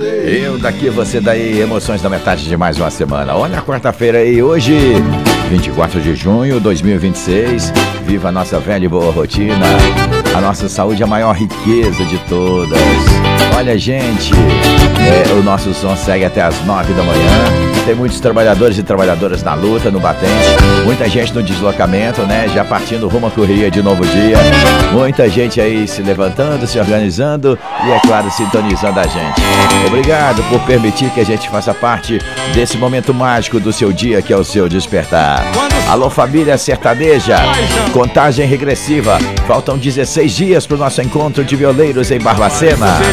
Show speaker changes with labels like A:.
A: Eu daqui, você daí, emoções da metade de mais uma semana. Olha a quarta-feira aí, hoje, 24 de junho de 2026. Viva a nossa velha e boa rotina. A nossa saúde é a maior riqueza de todas. Olha, gente, o nosso som segue até as 9 da manhã. Tem muitos trabalhadores e trabalhadoras na luta, no batente. Muita gente no deslocamento, né? Já partindo rumo à correria de novo dia. Muita gente aí se levantando, se organizando e, é claro, sintonizando a gente. Obrigado por permitir que a gente faça parte desse momento mágico do seu dia, que é o seu despertar. Alô, família sertaneja. Contagem regressiva. Faltam 16 dias para o nosso encontro de violeiros em Barbacena.